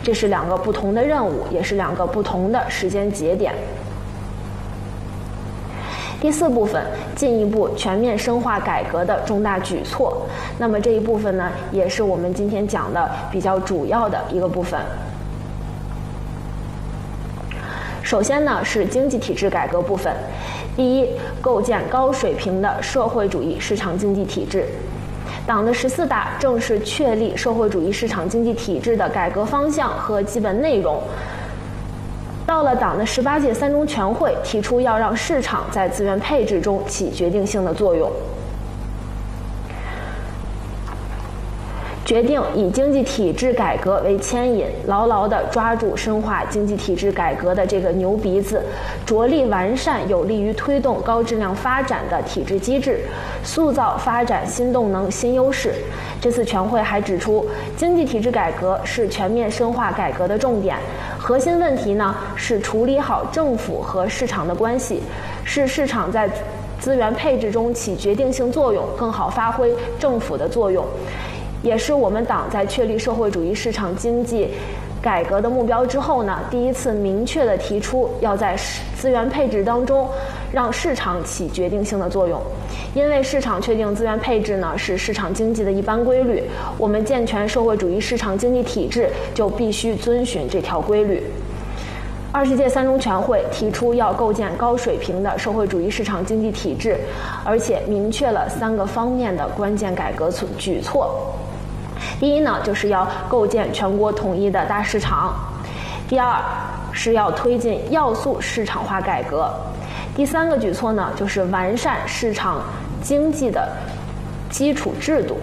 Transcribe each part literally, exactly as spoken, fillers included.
这是两个不同的任务，也是两个不同的时间节点。第四部分，进一步全面深化改革的重大举措。那么这一部分呢，也是我们今天讲的比较主要的一个部分。首先呢，是经济体制改革部分。第一，构建高水平的社会主义市场经济体制。党的十四大正式确立社会主义市场经济体制的改革方向和基本内容。到了党的十八届三中全会，提出要让市场在资源配置中起决定性的作用，决定以经济体制改革为牵引，牢牢地抓住深化经济体制改革的这个牛鼻子，着力完善有利于推动高质量发展的体制机制，塑造发展新动能、新优势。这次全会还指出，经济体制改革是全面深化改革的重点，核心问题呢是处理好政府和市场的关系，是市场在资源配置中起决定性作用，更好发挥政府的作用，也是我们党在确立社会主义市场经济改革的目标之后呢，第一次明确地提出要在资源配置当中让市场起决定性的作用。因为市场确定资源配置呢是市场经济的一般规律，我们健全社会主义市场经济体制就必须遵循这条规律。二十届三中全会提出要构建高水平的社会主义市场经济体制，而且明确了三个方面的关键改革举措。第一呢，就是要构建全国统一的大市场；第二，是要推进要素市场化改革；第三个举措呢，就是完善市场经济的基础制度。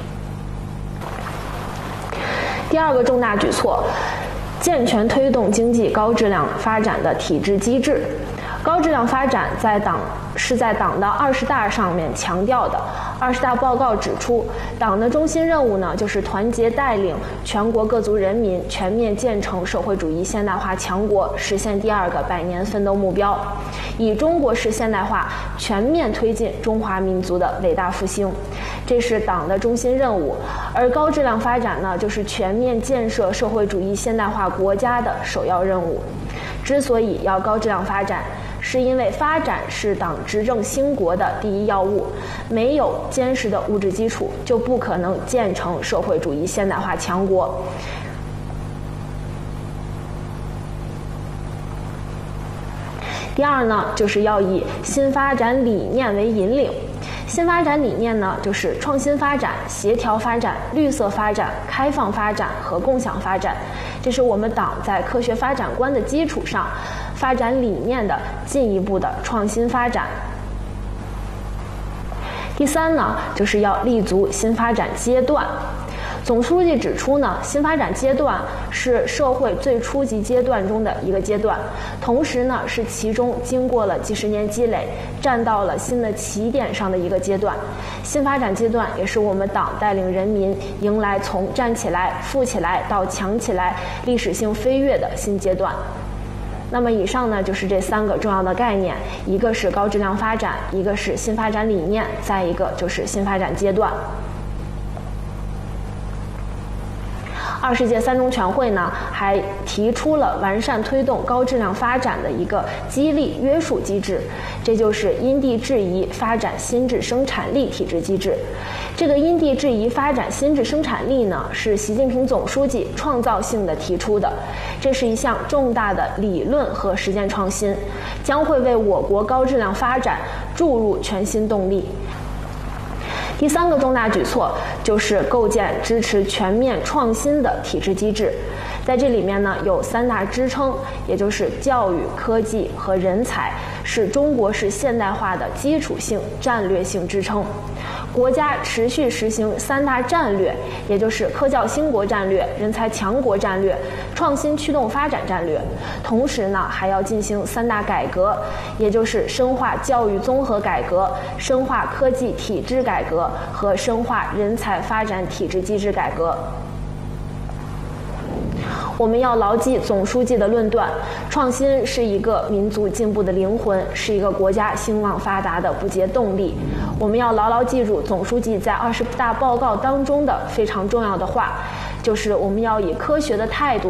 第二个重大举措，健全推动经济高质量发展的体制机制。高质量发展在党是在党的二十大上面强调的。二十大报告指出，党的中心任务呢，就是团结带领全国各族人民全面建成社会主义现代化强国，实现第二个百年奋斗目标，以中国式现代化全面推进中华民族的伟大复兴。这是党的中心任务。而高质量发展呢，就是全面建设社会主义现代化国家的首要任务。之所以要高质量发展，是因为发展是党执政兴国的第一要务，没有坚实的物质基础，就不可能建成社会主义现代化强国。第二呢，就是要以新发展理念为引领。新发展理念呢，就是创新发展、协调发展、绿色发展、开放发展和共享发展。这是我们党在科学发展观的基础上，发展理念的进一步的创新发展。第三呢，就是要立足新发展阶段。总书记指出呢，新发展阶段是社会最初级阶段中的一个阶段，同时呢，是其中经过了几十年积累，站到了新的起点上的一个阶段。新发展阶段也是我们党带领人民迎来从站起来、富起来到强起来历史性飞跃的新阶段。那么以上呢，就是这三个重要的概念，一个是高质量发展，一个是新发展理念，再一个就是新发展阶段。二十届三中全会呢，还提出了完善推动高质量发展的一个激励约束机制，这就是因地制宜发展新质生产力体制机制。这个因地制宜发展新质生产力呢，是习近平总书记创造性的提出的，这是一项重大的理论和实践创新，将会为我国高质量发展注入全新动力。第三个重大举措就是构建支持全面创新的体制机制，在这里面呢有三大支撑，也就是教育、科技和人才，是中国式现代化的基础性战略性支撑。国家持续实行三大战略，也就是科教兴国战略、人才强国战略、创新驱动发展战略。同时呢，还要进行三大改革，也就是深化教育综合改革、深化科技体制改革和深化人才发展体制机制改革。我们要牢记总书记的论断，创新是一个民族进步的灵魂，是一个国家兴旺发达的不竭动力。我们要牢牢记住总书记在二十大报告当中的非常重要的话，就是我们要以科学的态度